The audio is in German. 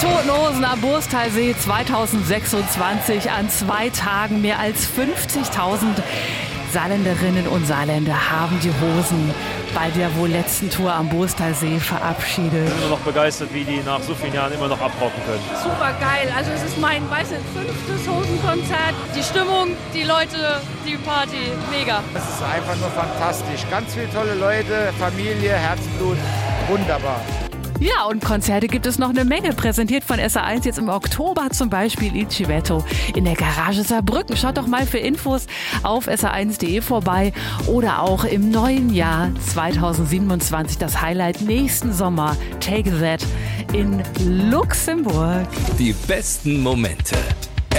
Toten Hosen am Burstalsee 2026. An 2 Tagen mehr als 50.000 Saarländerinnen und Saarländer haben die Hosen bei der wohl letzten Tour am Burstalsee verabschiedet. Ich bin immer noch begeistert, wie die nach so vielen Jahren immer noch abrocken können. Super geil. Also es ist mein, 5. Hosenkonzert. Die Stimmung, die Leute, die Party, mega. Es ist einfach nur fantastisch. Ganz viele tolle Leute, Familie, Herzblut, wunderbar. Ja, und Konzerte gibt es noch eine Menge, präsentiert von SA1 jetzt im Oktober, zum Beispiel in Civetto in der Garage Saarbrücken. Schaut doch mal für Infos auf sa1.de vorbei oder auch im neuen Jahr 2027 das Highlight nächsten Sommer, Take That in Luxemburg. Die besten Momente